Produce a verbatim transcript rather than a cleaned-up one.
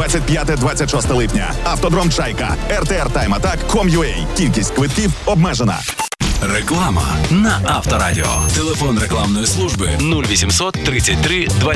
двадцять п'яте - двадцять шосте липня. Автодром Чайка. ер те ер Time Attack крапка ком крапка ю а. Кількість квитків обмежена. Реклама на Авторадіо. Телефон рекламної служби нуль вісімсот тридцять три двадцять